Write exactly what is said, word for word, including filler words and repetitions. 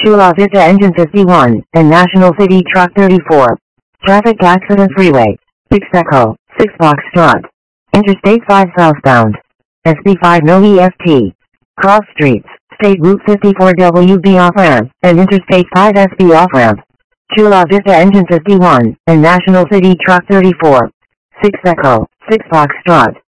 Chula Vista Engine fifty-one, and National City Truck thirty-four. Traffic Accident Freeway. six Echo, six Foxtrot. Interstate five southbound. S B five no E F T. Cross streets, State Route fifty-four W B off-ramp, and Interstate five S B off-ramp. Chula Vista Engine fifty-one, and National City Truck thirty-four. six Echo, six Foxtrot.